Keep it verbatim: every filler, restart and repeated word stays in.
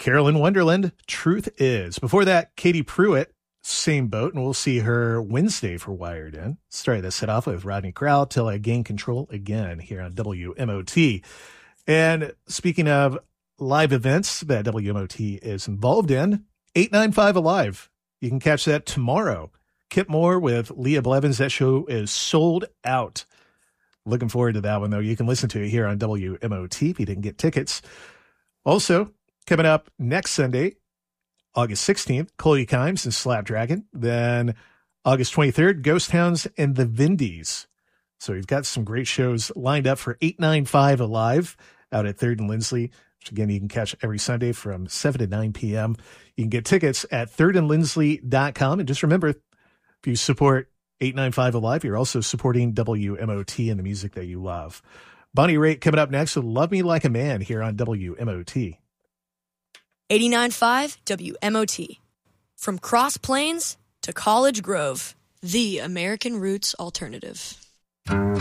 Carolyn Wonderland, Truth Is. Before that, Katie Pruitt, same boat, and we'll see her Wednesday for Wired In. Started this set off with Rodney Crowell, Till I Gain Control again here on W M O T. And speaking of live events that W M O T is involved in, eight ninety-five Alive. You can catch that tomorrow. Kip Moore with Leah Blevins. That show is sold out. Looking forward to that one, though. You can listen to it here on W M O T if you didn't get tickets. Also, coming up next Sunday, August sixteenth, Chloe Kimes and Slapdragon. Then August twenty-third, Ghost Towns and the Vindies. So we've got some great shows lined up for eight ninety-five Alive out at third and Lindsley, which again, you can catch every Sunday from seven to nine p.m. You can get tickets at third and lindsley dot com. And just remember, if you support eight ninety-five Alive, you're also supporting W M O T and the music that you love. Bonnie Raitt coming up next with Love Me Like a Man here on W M O T. eighty-nine point five W M O T. From Cross Plains to College Grove, the American Roots Alternative.